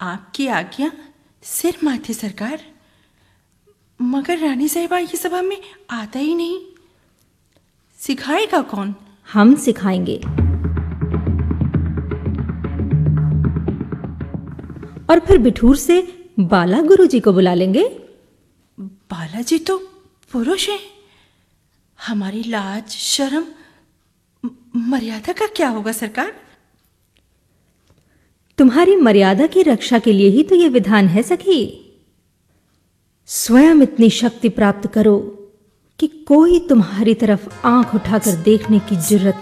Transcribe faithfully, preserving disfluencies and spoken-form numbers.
आपकी आज्ञा सिर माथे सरकार। मगर रानी साहिबा ये सभा में आता ही नहीं, सिखाएगा कौन? हम सिखाएंगे। और फिर बिठूर से बाला गुरुजी को बुला लेंगे। बालाजी तो पुरुष हैं, हमारी लाज शर्म मर्यादा का क्या होगा सरकार? तुम्हारी मर्यादा की रक्षा के लिए ही तो यह विधान है सखी। स्वयं इतनी शक्ति प्राप्त करो कि कोई तुम्हारी तरफ आंख उठाकर देखने की जुर्रत